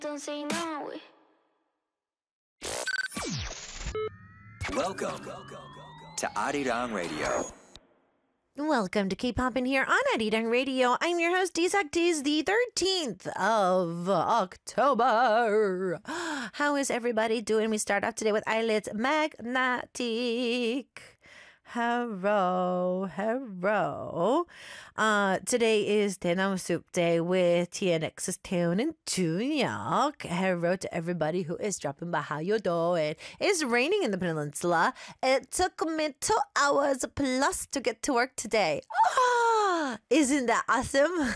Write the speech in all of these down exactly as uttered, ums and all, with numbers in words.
Don't say no. Welcome to Arirang Radio. Welcome to K-Pop in here on Arirang Radio. I'm your host, Isak. Tis the thirteenth of October. How is everybody doing? We start off today with Eyelids Magnetic. Hello, hello. Uh, today is Denam Soup Day with T N X's Taeyeon and Junyoung. Hello to everybody who is dropping by. How you doing? It's raining in the peninsula. It took me two hours plus to get to work today. Oh, isn't that awesome?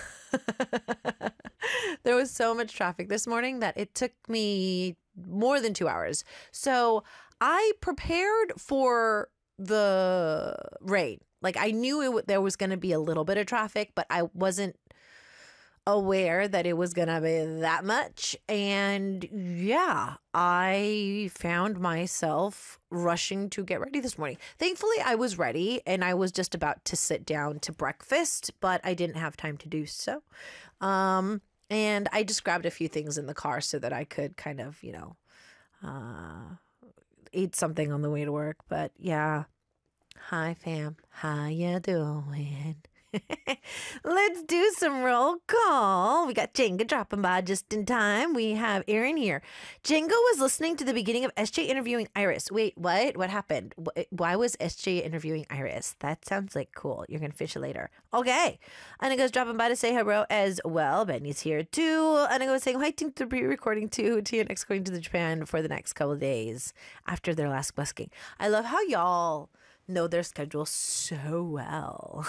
There was so much traffic this morning that it took me more than two hours. So I prepared for the rain. Like I knew it w- there was going to be a little bit of traffic, but I wasn't aware that it was going to be that much. And yeah, I found myself rushing to get ready this morning. Thankfully, I was ready and I was just about to sit down to breakfast, but I didn't have time to do so. Um, and I just grabbed a few things in the car so that I could kind of, you know, uh, eat something on the way to work. But yeah. Hi fam, how you doing? Let's do some roll call. We got Jenga dropping by just in time. We have Aaron here. Jenga was listening to the beginning of S J interviewing Iris. Wait, what? What happened? Why was S J interviewing Iris? That sounds like cool. You're going to fish it later. Okay. Aniga's dropping by to say hello as well. Benny's here too. Aniga was saying, hi, think to be recording too. T N X going to the Japan for the next couple of days after their last busking. I love how y'all know their schedule so well.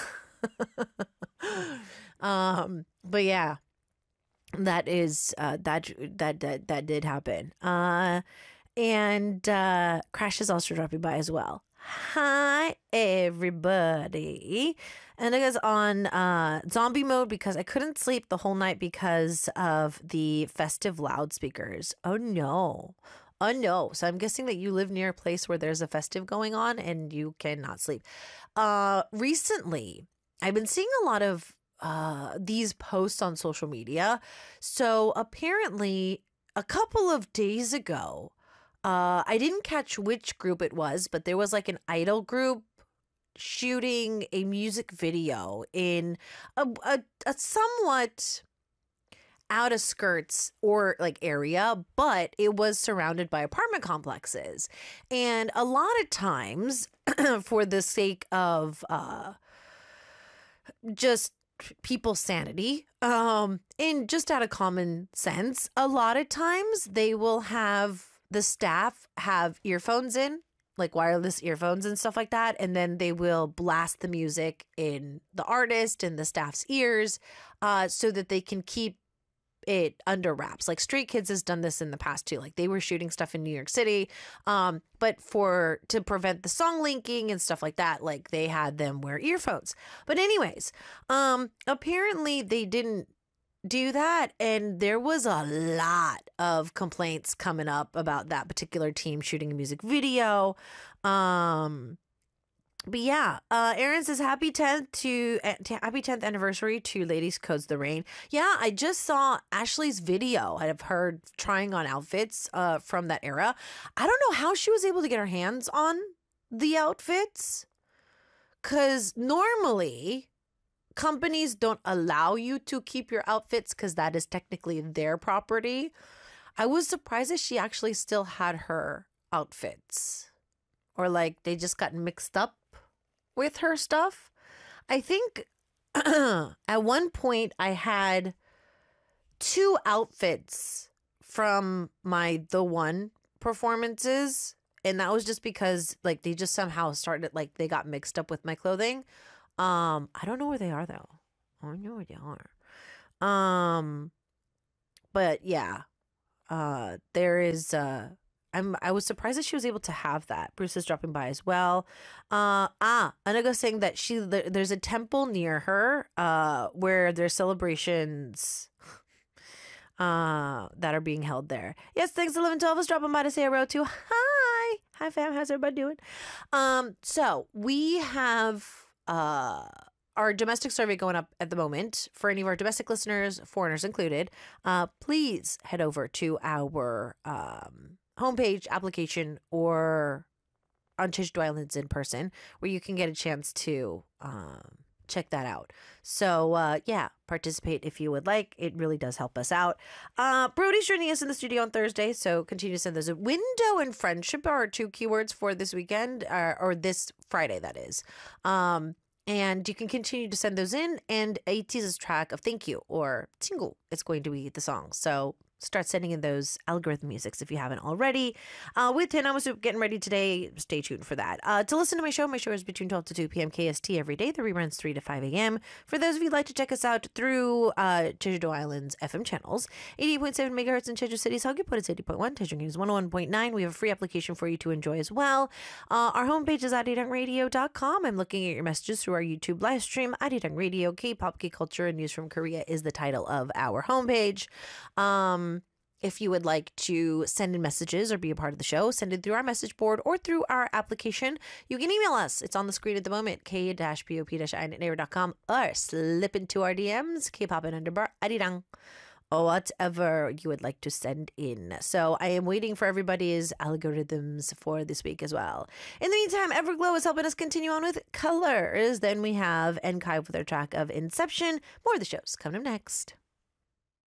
um, but yeah, that is uh, that that that that did happen. Uh, and uh, Crash is also dropping by as well. Hi everybody, and I was on uh, zombie mode because I couldn't sleep the whole night because of the festive loudspeakers. Oh no. Oh, no. So I'm guessing that you live near a place where there's a festive going on and you cannot sleep. Uh, recently, I've been seeing a lot of uh, these posts on social media. So apparently, a couple of days ago, uh, I didn't catch which group it was, but there was like an idol group shooting a music video in a, a, a somewhat out of skirts or like area, but it was surrounded by apartment complexes. And a lot of times for the sake of uh, just people's sanity, um, and just out of common sense, a lot of times they will have the staff have earphones in, like wireless earphones and stuff like that. And then they will blast the music in the artist and the staff's ears uh, so that they can keep it under wraps. Like Stray Kids has done this in the past too. Like they were shooting stuff in New York City, um, but for to prevent the song linking and stuff like that, like they had them wear earphones. But anyways, um, apparently they didn't do that, and there was a lot of complaints coming up about that particular team shooting a music video. Um, But yeah, uh, Aaron says happy tenth to uh, t- happy tenth anniversary to Ladies Codes the Rain. Yeah, I just saw Ashley's video of her trying on outfits uh, from that era. I don't know how she was able to get her hands on the outfits, because normally companies don't allow you to keep your outfits because that is technically their property. I was surprised that she actually still had her outfits, or like they just got mixed up with her stuff. I think at one point I had two outfits from my The One performances, and that was just because like they just somehow started, like they got mixed up with my clothing. Um, I don't know where they are though. I don't know where they are. Um, but yeah, uh, there is uh. I'm, I was surprised that she was able to have that. Bruce is dropping by as well. Uh, ah, Anaga saying that she there, there's a temple near her uh, where there's celebrations uh, that are being held there. Yes, thanks to eleven twelve is dropping by to say hello too. Hi. Hi, fam. How's everybody doing? Um, so we have uh, our domestic survey going up at the moment for any of our domestic listeners, foreigners included. Uh, please head over to our um, homepage, application, or on Jeju Islands in person, where you can get a chance to um, check that out. So, uh, yeah, participate if you would like. It really does help us out. Uh, Brody's joining us in the studio on Thursday, so continue to send those. Window and friendship are two keywords for this weekend, uh, or this Friday, that is. Um, and you can continue to send those in, and A T's track of Thank You or Tingle is going to be the song. So start sending in those algorithm musics if you haven't already. Uh, with Hannah Soup getting ready today, stay tuned for that. Uh, to listen to my show, my show is between twelve to two p.m. K S T every day. The reruns three to five a.m. For those of you who'd like to check us out through uh, Jeju Island's F M channels, eighty-eight point seven megahertz in Jeju City's Hoguput, it's eighty point one. Jeju News one oh one point nine. We have a free application for you to enjoy as well. Uh, our homepage is arirang radio dot com. I'm looking at your messages through our YouTube live stream. Arirang Radio, K-pop, K-culture, and news from Korea is the title of our homepage. Um, If you would like to send in messages or be a part of the show, send it through our message board or through our application. You can email us. It's on the screen at the moment, k pop i net dot com, or slip into our D Ms, kpop and underbar arirang, or whatever you would like to send in. So I am waiting for everybody's algorithms for this week as well. In the meantime, Everglow is helping us continue on with colors. Then we have Enkai with their track of Inception. More of the shows coming up next.